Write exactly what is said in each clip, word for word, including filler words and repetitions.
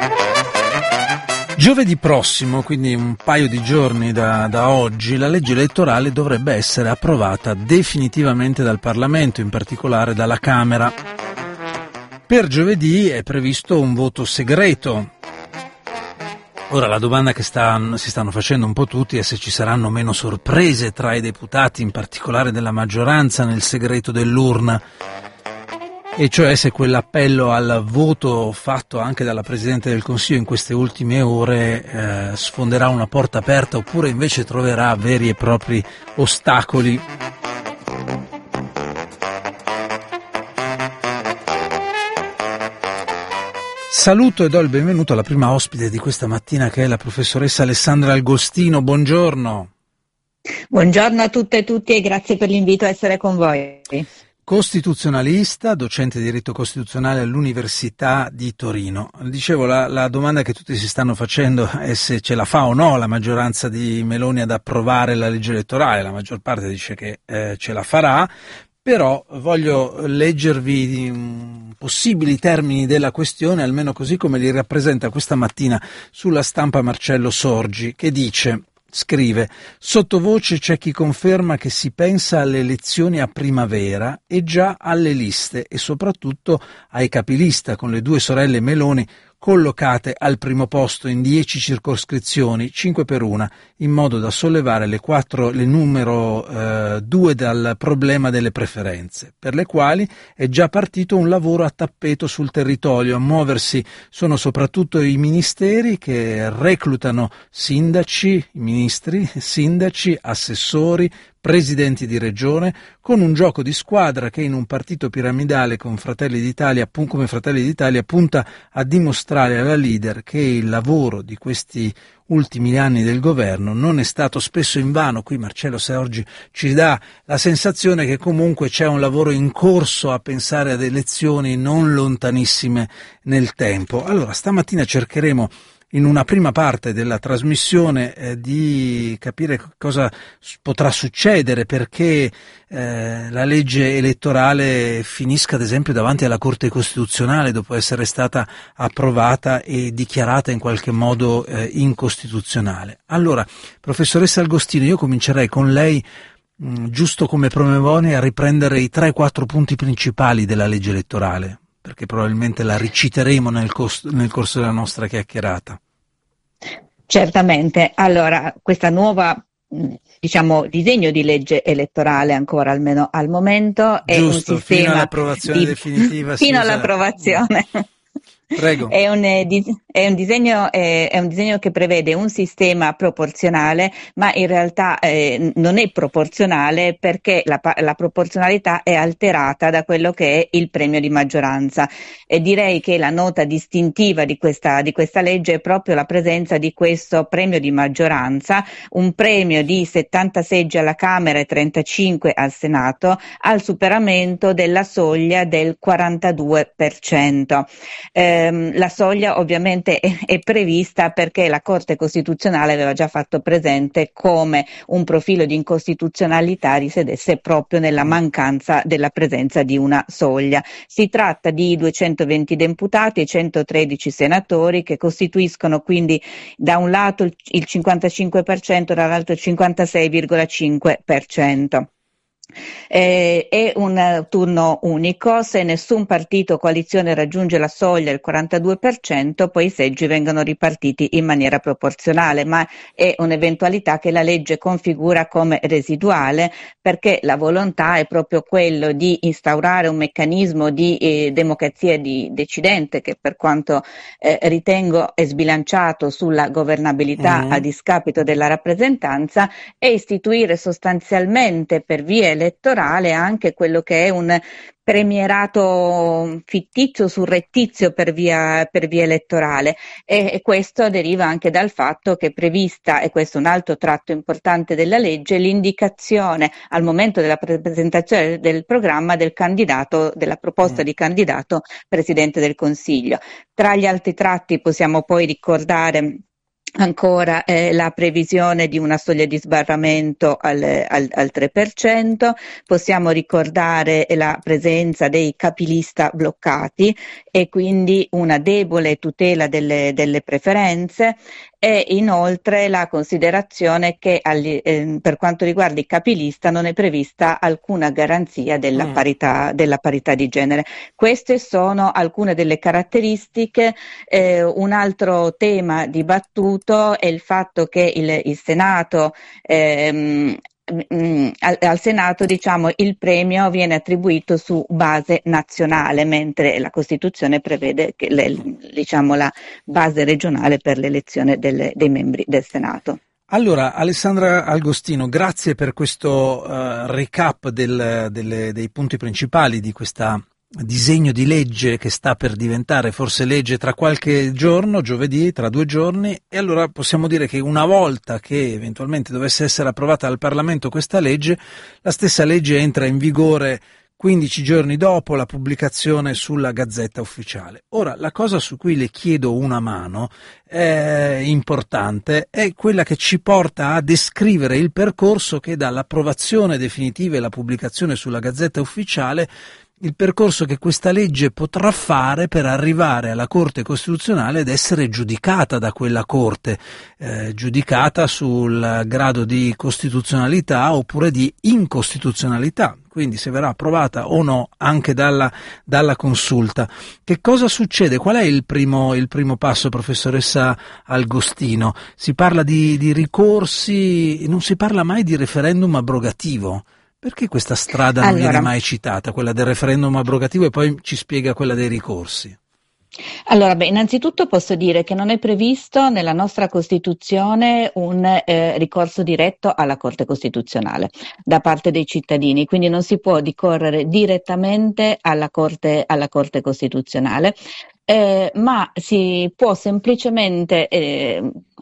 Giovedì prossimo, quindi un paio di giorni da, da oggi, la legge elettorale dovrebbe essere approvata definitivamente dal Parlamento, in particolare dalla Camera. Per giovedì è previsto un voto segreto. Ora la domanda che sta, si stanno facendo un po' tutti è se ci saranno meno sorprese tra i deputati, in particolare della maggioranza, nel segreto dell'urna. E cioè se quell'appello al voto fatto anche dalla Presidente del Consiglio in queste ultime ore eh, sfonderà una porta aperta oppure invece troverà veri e propri ostacoli. Saluto e do il benvenuto alla prima ospite di questa mattina, che è la professoressa Alessandra Agostino. Buongiorno. Buongiorno a tutte e tutti e grazie per l'invito a essere con voi. Costituzionalista, docente di diritto costituzionale all'Università di Torino. Dicevo, la, la domanda che tutti si stanno facendo è se ce la fa o no la maggioranza di Meloni ad approvare la legge elettorale. La maggior parte dice che eh, ce la farà, però voglio leggervi um, possibili termini della questione, almeno così come li rappresenta questa mattina sulla Stampa Marcello Sorgi, che dice... Scrive: sottovoce c'è chi conferma che si pensa alle elezioni a primavera e già alle liste e soprattutto ai capilista, con le due sorelle Meloni collocate al primo posto in dieci circoscrizioni, cinque per una, in modo da sollevare le quattro, le numero eh, due dal problema delle preferenze, per le quali è già partito un lavoro a tappeto sul territorio. A muoversi sono soprattutto i ministeri che reclutano sindaci, ministri, sindaci, assessori, presidenti di regione, con un gioco di squadra che in un partito piramidale con Fratelli d'Italia, come Fratelli d'Italia punta a dimostrare alla leader che il lavoro di questi ultimi anni del governo non è stato spesso invano. Qui Marcello Sorgi ci dà la sensazione che comunque c'è un lavoro in corso a pensare ad elezioni non lontanissime nel tempo. Allora, stamattina cercheremo in una prima parte della trasmissione eh, di capire cosa potrà succedere, perché eh, la legge elettorale finisca ad esempio davanti alla Corte Costituzionale dopo essere stata approvata e dichiarata in qualche modo eh, incostituzionale. Allora, professoressa Agostino, io comincerei con lei, mh, giusto come promemoria, a riprendere i tre quattro punti principali della legge elettorale, perché probabilmente la riciteremo nel, cos- nel corso della nostra chiacchierata. Certamente. Allora, questa nuova, diciamo, disegno di legge elettorale, ancora almeno al momento, è Giusto, un sistema fino all'approvazione di, definitiva. fino sì, all'approvazione. Prego. È un, è, un disegno, è, è un disegno che prevede un sistema proporzionale, ma in realtà eh, non è proporzionale perché la, la proporzionalità è alterata da quello che è il premio di maggioranza. E direi che la nota distintiva di questa, di questa legge è proprio la presenza di questo premio di maggioranza, un premio di settanta seggi alla Camera e trentacinque al Senato, al superamento della soglia del quarantadue per cento. Eh, La soglia ovviamente è, è prevista perché la Corte Costituzionale aveva già fatto presente come un profilo di incostituzionalità risiedesse proprio nella mancanza della presenza di una soglia. Si tratta di duecentoventi deputati e centotredici senatori che costituiscono quindi da un lato il, il cinquantacinque per cento, dall'altro il cinquantasei virgola cinque per cento. Eh, è un turno unico. Se nessun partito o coalizione raggiunge la soglia del quarantadue per cento, poi i seggi vengono ripartiti in maniera proporzionale, ma è un'eventualità che la legge configura come residuale, perché la volontà è proprio quello di instaurare un meccanismo di eh, democrazia di decidente che, per quanto eh, ritengo è sbilanciato sulla governabilità mm-hmm. a discapito della rappresentanza, e istituire sostanzialmente per via elettorale anche quello che è un premierato fittizio, surrettizio per via, per via elettorale, e, e questo deriva anche dal fatto che è prevista, e questo è un altro tratto importante della legge, l'indicazione al momento della presentazione del programma del candidato, della proposta mm. di candidato Presidente del Consiglio. Tra gli altri tratti possiamo poi ricordare Ancora eh, la previsione di una soglia di sbarramento al, al, al tre per cento, possiamo ricordare la presenza dei capilista bloccati e quindi una debole tutela delle, delle preferenze, e inoltre la considerazione che agli, eh, per quanto riguarda i capilista non è prevista alcuna garanzia della, mm. parità, della parità di genere. Queste sono alcune delle caratteristiche. Eh, un altro tema dibattuto è il fatto che il, il Senato ehm, Al, al Senato, diciamo, il premio viene attribuito su base nazionale, mentre la Costituzione prevede che le, diciamo, la base regionale per l'elezione delle, dei membri del Senato. Allora, Alessandra Agostino, grazie per questo uh, recap del, delle, dei punti principali di questa disegno di legge che sta per diventare forse legge tra qualche giorno, giovedì, tra due giorni, e allora possiamo dire che una volta che eventualmente dovesse essere approvata dal Parlamento questa legge, la stessa legge entra in vigore quindici giorni dopo la pubblicazione sulla Gazzetta Ufficiale. Ora, la cosa su cui le chiedo una mano è importante, è quella che ci porta a descrivere il percorso che dall'approvazione definitiva e la pubblicazione sulla Gazzetta Ufficiale, il percorso che questa legge potrà fare per arrivare alla Corte Costituzionale ed essere giudicata da quella Corte, eh, giudicata sul grado di costituzionalità oppure di incostituzionalità, quindi se verrà approvata o no anche dalla, dalla Consulta. Che cosa succede? Qual è il primo, il primo passo, professoressa Agostino? Si parla di, di ricorsi, non si parla mai di referendum abrogativo. Perché questa strada non allora, viene mai citata, quella del referendum abrogativo, e poi ci spiega quella dei ricorsi? Allora, beh, innanzitutto posso dire che non è previsto nella nostra Costituzione un eh, ricorso diretto alla Corte Costituzionale da parte dei cittadini, quindi non si può ricorrere direttamente alla Corte, alla Corte Costituzionale, eh, ma si può semplicemente eh,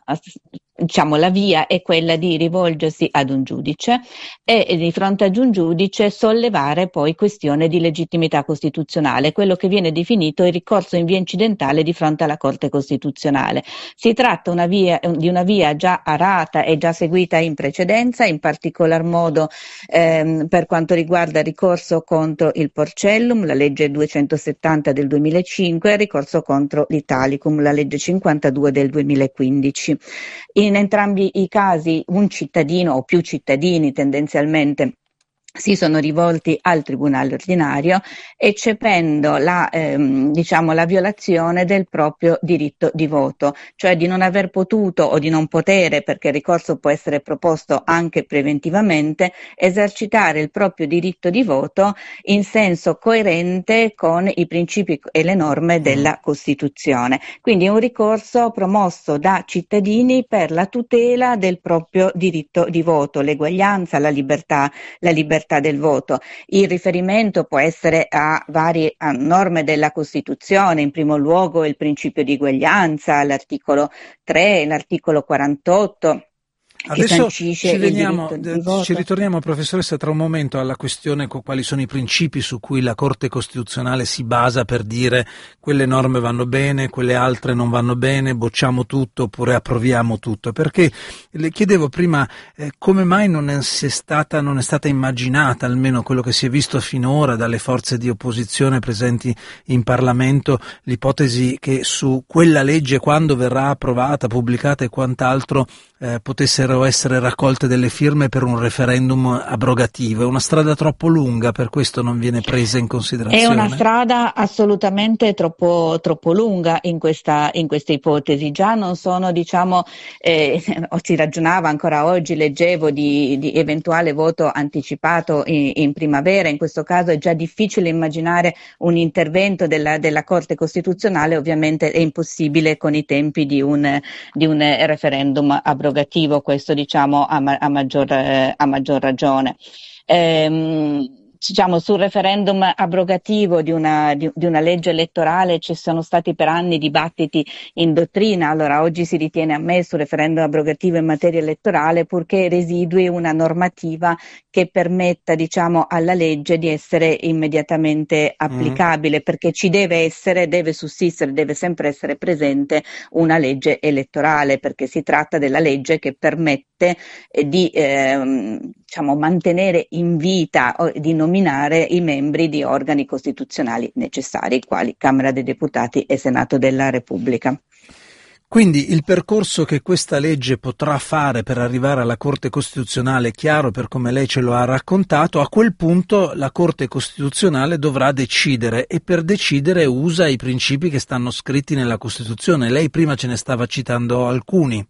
diciamo la via è quella di rivolgersi ad un giudice e, e di fronte ad un giudice sollevare poi questione di legittimità costituzionale, quello che viene definito il ricorso in via incidentale di fronte alla Corte Costituzionale. Si tratta una via, di una via già arata e già seguita in precedenza, in particolar modo ehm, per quanto riguarda il ricorso contro il Porcellum, la legge duecentosettanta del duemilacinque, e il ricorso contro l'Italicum, la legge cinquantadue del duemilaquindici. In entrambi i casi un cittadino o più cittadini tendenzialmente si sono rivolti al Tribunale ordinario eccependo la, ehm, diciamo, la violazione del proprio diritto di voto, cioè di non aver potuto o di non potere, perché il ricorso può essere proposto anche preventivamente, esercitare il proprio diritto di voto in senso coerente con i principi e le norme della Costituzione. Quindi è un ricorso promosso da cittadini per la tutela del proprio diritto di voto, l'eguaglianza, la libertà, la libertà del voto. Il riferimento può essere a varie a norme della Costituzione, in primo luogo il principio di eguaglianza, l'articolo tre, l'articolo quarantotto. Adesso ci, veniamo, ci ritorniamo, professoressa, tra un momento alla questione con quali sono i principi su cui la Corte Costituzionale si basa per dire quelle norme vanno bene, quelle altre non vanno bene, bocciamo tutto oppure approviamo tutto, perché le chiedevo prima eh, come mai non è, stata, non è stata immaginata, almeno quello che si è visto finora dalle forze di opposizione presenti in Parlamento, l'ipotesi che su quella legge, quando verrà approvata, pubblicata e quant'altro, eh, potessero essere raccolte delle firme per un referendum abrogativo. È una strada troppo lunga, per questo non viene presa in considerazione? È una strada assolutamente troppo, troppo lunga in questa, in questa ipotesi. Già non sono, diciamo, eh, si ragionava ancora oggi, leggevo di, di eventuale voto anticipato in, in primavera. In questo caso è già difficile immaginare un intervento della, della Corte Costituzionale, ovviamente è impossibile con i tempi di un, di un referendum abrogativo, questo diciamo a, ma, a, maggior, eh, a maggior ragione. Ehm, diciamo, sul referendum abrogativo di una, di, di una legge elettorale ci sono stati per anni dibattiti in dottrina. Allora oggi si ritiene ammesso sul referendum abrogativo in materia elettorale purché residui una normativa che permetta, diciamo, alla legge di essere immediatamente applicabile, mm. perché ci deve essere, deve sussistere, deve sempre essere presente una legge elettorale, perché si tratta della legge che permette eh, di eh, diciamo, mantenere in vita o di nominare i membri di organi costituzionali necessari, quali Camera dei Deputati e Senato della Repubblica. Quindi il percorso che questa legge potrà fare per arrivare alla Corte Costituzionale è chiaro per come lei ce lo ha raccontato. A quel punto la Corte Costituzionale dovrà decidere e per decidere usa i principi che stanno scritti nella Costituzione. Lei prima ce ne stava citando alcuni.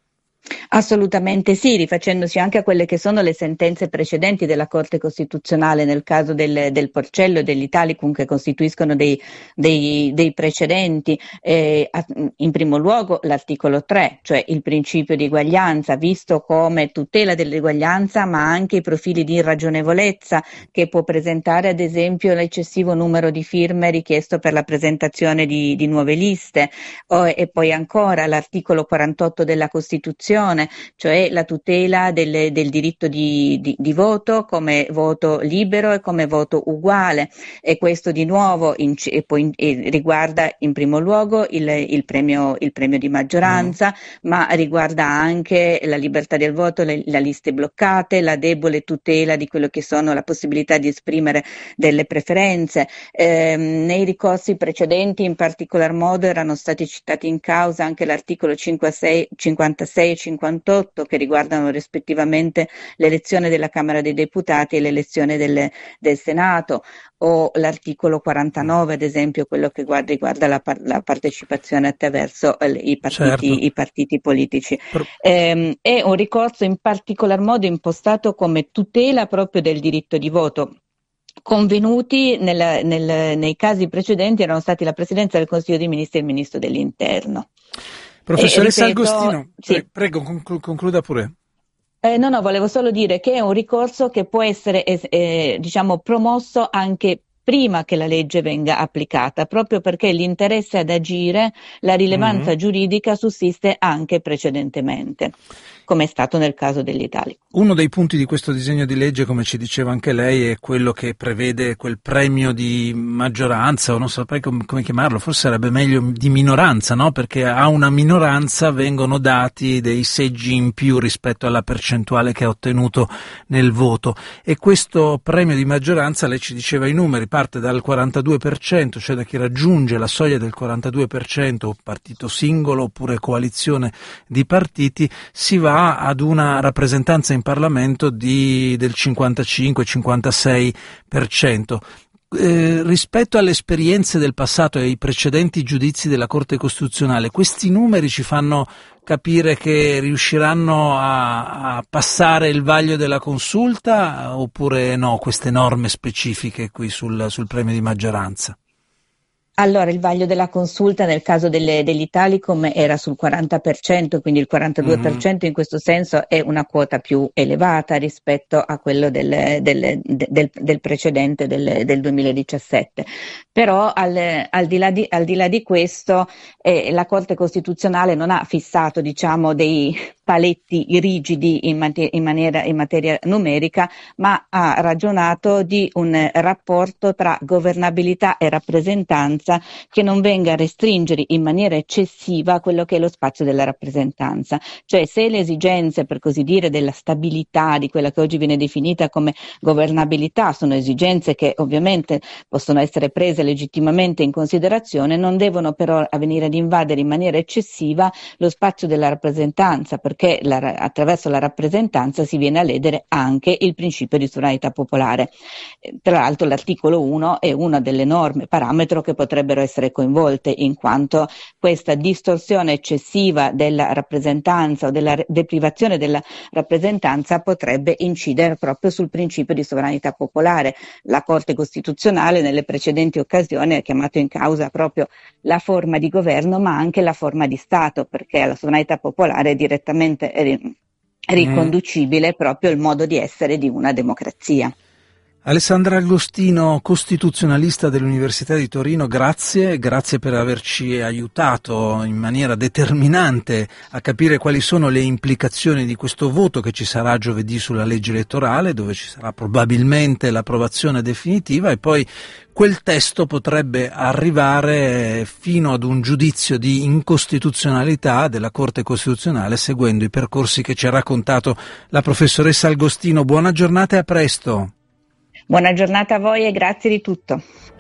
Assolutamente sì, rifacendosi anche a quelle che sono le sentenze precedenti della Corte Costituzionale nel caso del, del Porcello e dell'Italicum, che costituiscono dei, dei, dei precedenti. Eh, in primo luogo l'articolo tre, cioè il principio di eguaglianza, visto come tutela dell'eguaglianza, ma anche i profili di irragionevolezza che può presentare ad esempio l'eccessivo numero di firme richiesto per la presentazione di, di nuove liste, o, e poi ancora l'articolo quarantotto della Costituzione, cioè la tutela del, del diritto di, di, di voto come voto libero e come voto uguale, e questo di nuovo in, e poi in, e riguarda in primo luogo il, il, premio, il premio di maggioranza, mm. ma riguarda anche la libertà del voto, le, le liste bloccate, la debole tutela di quello che sono la possibilità di esprimere delle preferenze. Eh, nei ricorsi precedenti in particolar modo erano stati citati in causa anche l'articolo cinquantasei e cinquantotto che riguardano rispettivamente l'elezione della Camera dei Deputati e l'elezione del, del Senato, o l'articolo quarantanove ad esempio, quello che guarda, riguarda la, la partecipazione attraverso eh, i, partiti, certo. i partiti politici. Pro- eh, è un ricorso in particolar modo impostato come tutela proprio del diritto di voto. Convenuti nel, nel, nei casi precedenti erano stati la Presidenza del Consiglio dei Ministri e il Ministro dell'Interno. Professoressa eh, ripeto, Agostino, sì. prego, conclu- concluda pure. Eh, no, no, volevo solo dire che è un ricorso che può essere, eh, diciamo, promosso anche prima che la legge venga applicata, proprio perché l'interesse ad agire, la rilevanza mm-hmm. giuridica sussiste anche precedentemente, come è stato nel caso dell'Italia. Uno dei punti di questo disegno di legge, come ci diceva anche lei, è quello che prevede quel premio di maggioranza, o non saprei com- come chiamarlo, forse sarebbe meglio di minoranza, no? Perché a una minoranza vengono dati dei seggi in più rispetto alla percentuale che ha ottenuto nel voto, e questo premio di maggioranza, lei ci diceva i numeri, parte dal quarantadue per cento, cioè da chi raggiunge la soglia del quarantadue per cento, partito singolo oppure coalizione di partiti, si va ad una rappresentanza in Parlamento di, del cinquantacinque cinquantasei per cento. Eh, rispetto alle esperienze del passato e ai precedenti giudizi della Corte Costituzionale, questi numeri ci fanno capire che riusciranno a, a passare il vaglio della consulta, oppure no, queste norme specifiche qui sul, sul premio di maggioranza? Allora, il vaglio della consulta nel caso delle, dell'Italicum era sul quaranta per cento, quindi il quarantadue per cento mm-hmm. in questo senso è una quota più elevata rispetto a quello del, del, del, del precedente del, del duemiladiciassette. Però al, al, di là di, al di là di questo eh, la Corte Costituzionale non ha fissato, diciamo, dei paletti rigidi in, mate- in, maniera, in materia numerica, ma ha ragionato di un rapporto tra governabilità e rappresentanza che non venga a restringere in maniera eccessiva quello che è lo spazio della rappresentanza. Cioè, se le esigenze, per così dire, della stabilità, di quella che oggi viene definita come governabilità, sono esigenze che ovviamente possono essere prese legittimamente in considerazione, non devono però venire ad invadere in maniera eccessiva lo spazio della rappresentanza, perché la, attraverso la rappresentanza si viene a ledere anche il principio di sovranità popolare. Tra l'altro l'articolo uno è una delle norme parametro che potrebbero essere coinvolte, in quanto questa distorsione eccessiva della rappresentanza o della deprivazione della rappresentanza potrebbe incidere proprio sul principio di sovranità popolare. La Corte Costituzionale nelle precedenti occasioni ha chiamato in causa proprio la forma di governo, ma anche la forma di Stato, perché la sovranità popolare è direttamente riconducibile proprio al modo di essere di una democrazia. Alessandra Agostino, costituzionalista dell'Università di Torino, grazie, grazie per averci aiutato in maniera determinante a capire quali sono le implicazioni di questo voto che ci sarà giovedì sulla legge elettorale, dove ci sarà probabilmente l'approvazione definitiva e poi quel testo potrebbe arrivare fino ad un giudizio di incostituzionalità della Corte Costituzionale seguendo i percorsi che ci ha raccontato la professoressa Agostino. Buona giornata e a presto. Buona giornata a voi e grazie di tutto.